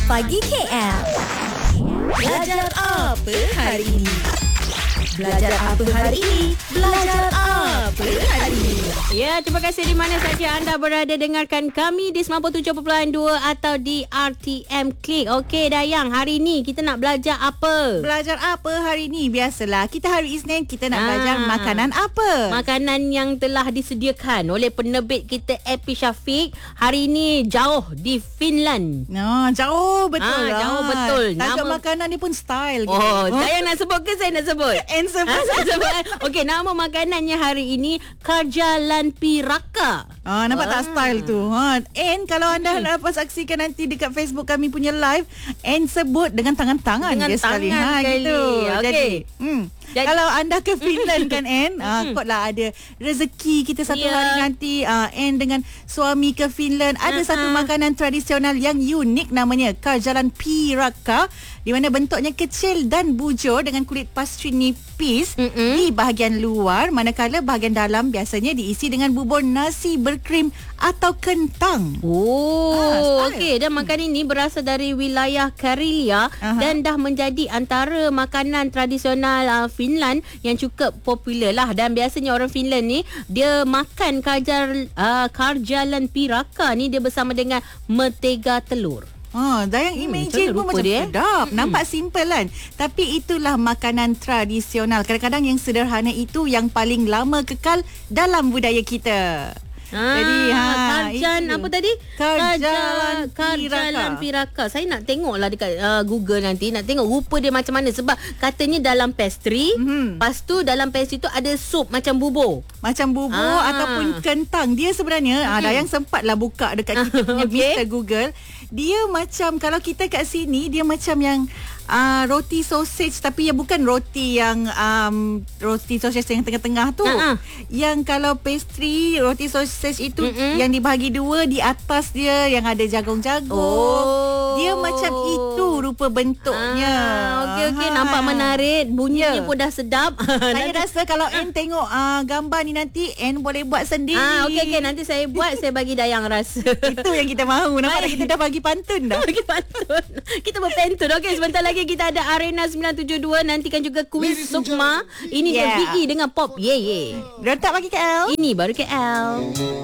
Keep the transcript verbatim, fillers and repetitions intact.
Pagi K L. Belajar apa hari ini? Belajar apa hari ini? Belajar apa hari ini? Ya, terima kasih di mana saja anda berada dengarkan kami di sembilan puluh tujuh perpuluhan dua atau di R T M Click. Okey Dayang, hari ni kita nak belajar apa? Belajar apa hari ni? Biasalah, kita hari Isnin kita nak Ah. belajar makanan apa? Makanan yang telah disediakan oleh penerbit kita Epi Syafiq. Hari ni jauh di Finland. No, jauh betul. Ah, lah. jauh betul. Tajuk Nama- makanan ni pun style gitu. Oh, Dayang nak sebut ke saya nak sebut? Answer Ah, saya sebut. Okey, nama makanannya hari ini Karjalan Piraka. Ah, nampak tak style tu? Ha. And kalau anda dapat saksikan nanti dekat Facebook kami punya live, and sebut dengan tangan-tangan Dengan dia sekali. tangan Ha, sekali. gitu. Okey. Jadi, hmm. Jadi- Kalau anda ke Finland kan, Anne, ah, kotlah ada rezeki kita satu Ya. hari nanti, ah, Anne dengan suami ke Finland. Ada Uh-huh. satu makanan tradisional yang unik namanya Karjalan Piraka, di mana bentuknya kecil dan bujur dengan kulit pastry nipis Mm-mm. di bahagian luar, manakala bahagian dalam biasanya diisi dengan bubur nasi berkrim atau kentang. Oh, Ah, style. okey. Dan makanan ini berasal dari wilayah Karelia Aha. dan dah menjadi antara makanan tradisional uh, Finland yang cukup popular lah. Dan biasanya orang Finland ni dia makan karjal, uh, Karjalan Piraka ni dia bersama dengan mentega telur. Ha, Dayang Hmm, imagine macam pun mana macam rupa dia, eh? sedap. Nampak simple kan? Tapi itulah makanan tradisional. Kadang-kadang yang sederhana itu yang paling lama kekal dalam budaya kita. Ah, Jadi, ha, Karjan itu. apa tadi? Karjalan Karjalan Piraka. Piraka. Saya nak tengoklah dekat uh, Google nanti, nak tengok rupa dia macam mana sebab katanya dalam pastry, Mhm. lepas tu dalam pastry tu ada sup macam bubur. Macam bubur Ah. ataupun kentang. Dia sebenarnya hmm. ah, Dayang sempatlah buka dekat kita punya Okey. Mister Google. Dia macam, kalau kita kat sini, dia macam yang uh, roti sausage, tapi yang bukan roti yang um, roti sausage yang tengah-tengah tu. Ah, ah. Yang kalau pastry roti sausage itu Mm-mm. yang dibahagi dua, di atas dia yang ada jagung-jagung. Oh. Dia macam itu rupa bentuknya. Ah, okey okey, Ha. nampak menarik. Bunyinya Ya. pun dah sedap. Saya rasa kalau Anne tengok uh, gambar ni nanti, Anne boleh buat sendiri. Ah, okey okey, nanti saya buat, saya bagi Dayang rasa. Itu yang kita mahu. Nampak tak, Baik. kita dah bagi pantun dah. Bagi pantun. Kita berpantun. Okey, sebentar lagi kita ada Arena sembilan tujuh dua, nantikan juga kuis Sukma. Ini Yeah. yeah. V E dengan Pop. Ye yeah, ye. Yeah. Rentak bagi K L. Ini baru K L.